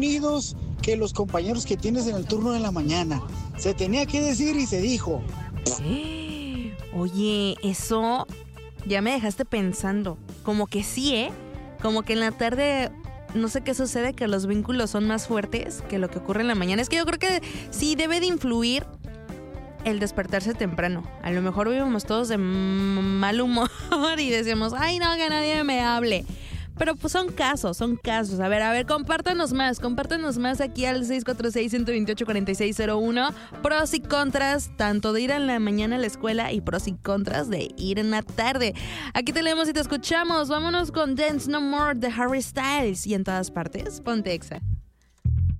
unidos que los compañeros que tienes en el turno de la mañana. Se tenía que decir y se dijo. Oye, eso ya me dejaste pensando. Como que sí, ¿eh? Como que en la tarde, no sé qué sucede, que los vínculos son más fuertes que lo que ocurre en la mañana. Es que yo creo que sí debe de influir el despertarse temprano. A lo mejor vivimos todos de mal humor y decimos, ay, no, que nadie me hable. Pero pues son casos. A ver, compártanos más aquí al 646-128-4601. Pros y contras, tanto de ir en la mañana a la escuela y pros y contras de ir en la tarde. Aquí te leemos y te escuchamos. Vámonos con Dance No More de Harry Styles. Y en todas partes, ponte Exa.